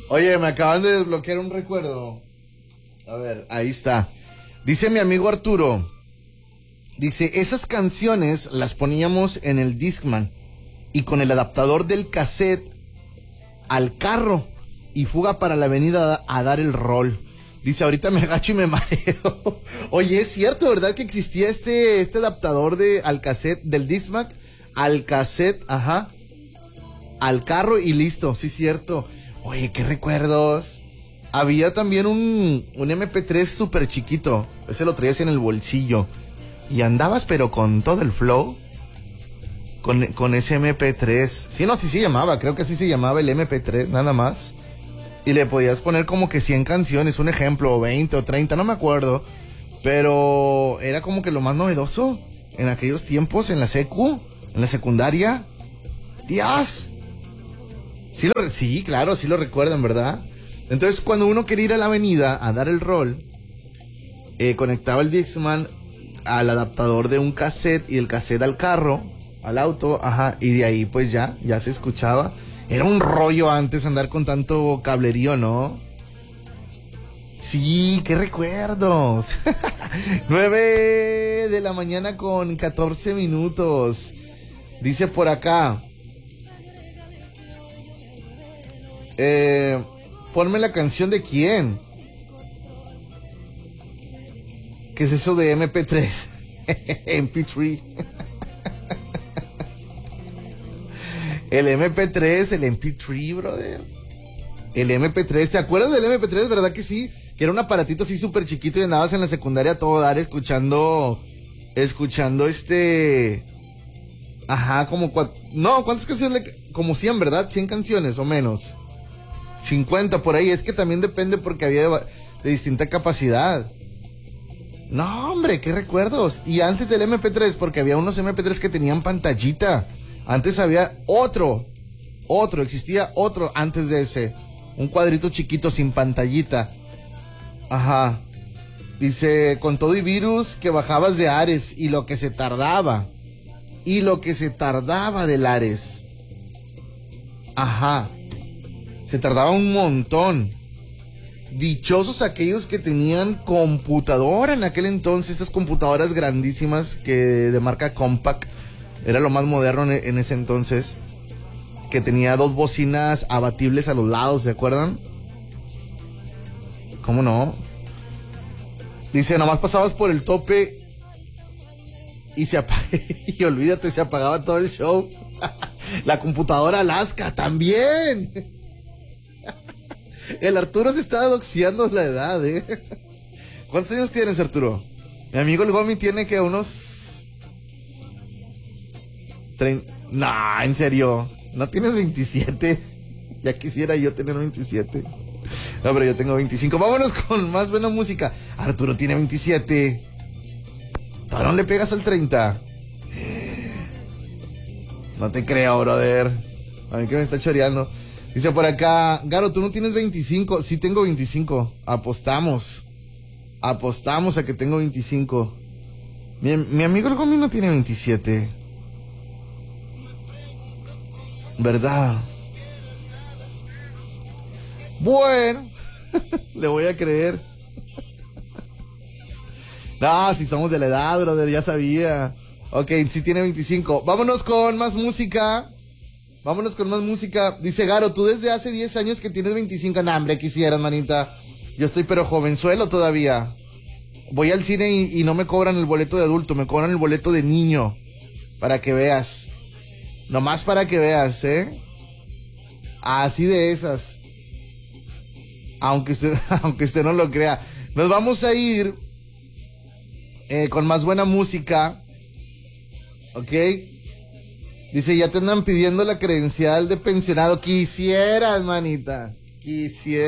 Oye, me acaban de desbloquear un recuerdo. A ver, ahí está. Dice mi amigo Arturo. Dice, esas canciones las poníamos en el Discman y con el adaptador del cassette al carro y fuga para la avenida a dar el rol. Dice, ahorita me agacho y me mareo. Oye, es cierto, ¿verdad? Que existía este adaptador al cassette del Discman al cassette, ajá, al carro y listo, sí, cierto. Oye, qué recuerdos. Había también un MP3 súper chiquito. Ese lo traías en el bolsillo. Y andabas pero con todo el flow. Con ese MP3. Sí, no, sí se llamaba. Creo que así se llamaba el MP3, nada más. Y le podías poner como que 100 canciones, un ejemplo, o 20 o 30, no me acuerdo. Pero era como que lo más novedoso en aquellos tiempos, en la en la secundaria. ¡Dios! Sí, claro, sí lo recuerdan, ¿verdad? Entonces, cuando uno quería ir a la avenida a dar el rol, conectaba el Discman al adaptador de un cassette y el cassette al carro, al auto, ajá, y de ahí pues ya se escuchaba. Era un rollo antes andar con tanto cablerío, ¿no? Sí, qué recuerdos. 9 de la mañana con 14 minutos. Dice por acá. Ponme la canción de quién. ¿Qué es eso de MP3? MP3. El MP3, el MP3, brother. El MP3, ¿te acuerdas del MP3? ¿Verdad que sí? Que era un aparatito así súper chiquito y andabas en la secundaria a todo dar escuchando ajá, como no, ¿cuántas canciones? Como 100, ¿verdad? 100 canciones o menos. 50 por ahí, es que también depende porque había de distinta capacidad. No, hombre, qué recuerdos. Y antes del MP3, porque había unos MP3 que tenían pantallita. Antes había existía otro antes de ese. Un cuadrito chiquito sin pantallita. Ajá. Dice, con todo y virus que bajabas de Ares y lo que se tardaba. Y lo que se tardaba del Ares. Ajá. Se tardaba un montón. Dichosos aquellos que tenían computadora en aquel entonces, estas computadoras grandísimas que de marca Compaq, era lo más moderno en ese entonces, que tenía 2 bocinas abatibles a los lados, ¿se acuerdan? ¿Cómo no? Dice, nomás pasabas por el tope y y olvídate, se apagaba todo el show. La computadora Alaska también. El Arturo se está doxiando la edad, ¿eh? ¿Cuántos años tienes, Arturo? Mi amigo el Gomi tiene que unos... No, en serio. ¿No tienes 27? Ya quisiera yo tener 27. No, pero yo tengo 25. Vámonos con más buena música. Arturo tiene 27. ¿Todavía no le pegas al 30? No te creo, brother. A mí que me está choreando. Dice por acá, Garo, ¿tú no tienes 25? Sí tengo 25. Apostamos a que tengo 25. Mi amigo el Gomi no tiene 27. ¿Verdad? Bueno, le voy a creer. No, si somos de la edad, brother, ya sabía. Ok, sí tiene 25. Vámonos con más música. Dice Garo, tú desde hace 10 años que tienes 25. Nah, hombre, quisieras, manita. Yo estoy pero jovenzuelo todavía. Voy al cine y no me cobran el boleto de adulto, me cobran el boleto de niño. Para que veas. Nomás para que veas, ¿eh? Así de esas. Aunque usted no lo crea. Nos vamos a ir con más buena música. ¿Ok? Dice, ya te andan pidiendo la credencial de pensionado. Quisieras, manita. Quisieras.